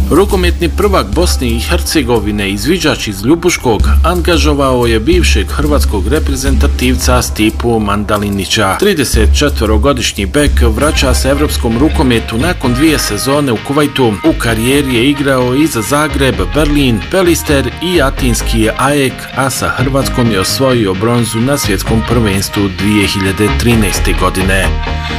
Rukometni prvak Bosne i Hercegovine, izviđač iz Ljubuškog, angažovao je bivšeg hrvatskog reprezentativca Stipu Mandalinića. 34-godišnji bek vraća se evropskom rukometu nakon 2 sezone u Kuvajtu. U karijeri je igrao i za Zagreb, Berlin, Pelister i atinski AEK, a sa Hrvatskom je osvojio bronzu na svjetskom prvenstvu 2013. godine.